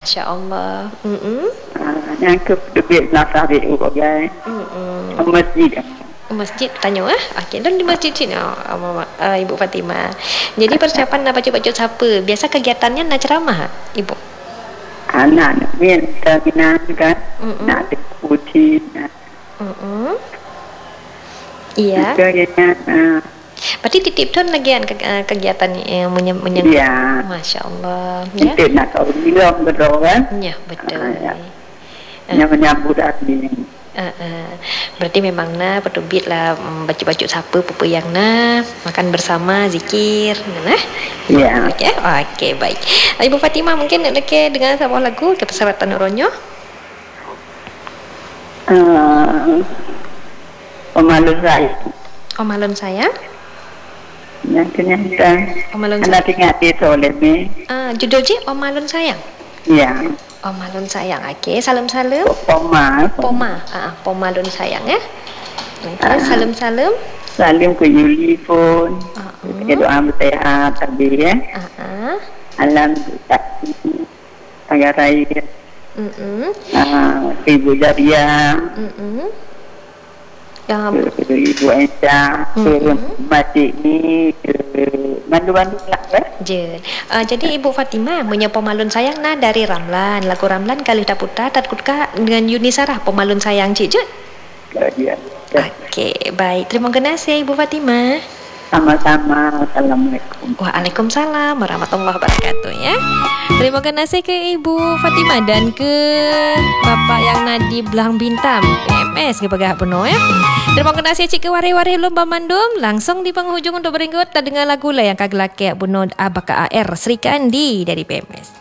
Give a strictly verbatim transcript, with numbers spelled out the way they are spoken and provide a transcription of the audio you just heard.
Masya Allah. Mm-mm. Uh, yang ke duit nasab itu bagai. Mm-mm. Masjid. Masjid tanya ah. Okey, dan di masjid sini oh, Mama, uh, Ibu Fatimah. Jadi persiapan nak baju-baju siapa? Biasa kegiatannya nak ceramah, Ibu. Anak nak min terminal kan. Mm-mm. Nak diskusi. Mm-mm. Iya. Kayaknya uh, Berarti titip tuan lagi kan ke- kegiatan yang menyem- menyangkut. ya. Masya Allah. Ya. Kita nak tahu bilang betul kan. Ya, betul. Ah, ya. Yang menyambut hati. Uh, uh. Berarti memang na petubit lah um, baju-baju siapa pupu yang na makan bersama zikir nah. Ya. Okey, okey baik. Ibu Fatimah mungkin nak leke dengan sebuah lagu ke persahabatan Ronyo. Uh, pemalu saya. Om Alun sayang. Yang ternyata Om Alun anak tinggal di Soleh ni. Ah, judul je Om Alun sayang. Ya. Om Alun sayang. Okey, salam-salam. Poma. Poma. Ah, Pom Alun sayang ya. Okey, salam-salam. Salim ke Yuli pun. Ah, Kita doa bersehat tadi ya. ah, ah. Alam tangga raya. Mm-mm. Ah, Ibu Jaria, Mm-mm. Ya, Ibu Aisyah, ke masjid ni, ke mandu-mandu lah kan? je. Uh, jadi Ibu Fatimah punya Pemalun sayang nah dari Ramlan. Lagu Ramlan kali dah putar tatkudka dengan Yuni Sarah Pemalun sayang cik je. Ya. Okey, baik. Terima kasih Ibu Fatimah. Sama-sama. Assalamualaikum. Waalaikumsalam warahmatullahi wabarakatuh ya. Terima kasih ke Ibu Fatimah dan ke Bapak yang Nadi Belang Bintam P M S ke Pegah penuh ya. Terima kasih cik ke wari-wari lomba mandum langsung di penghujung untuk beringgut dan dengar lagu lah yang kagelake bunuh abaka A R Sri Kandi dari P M S.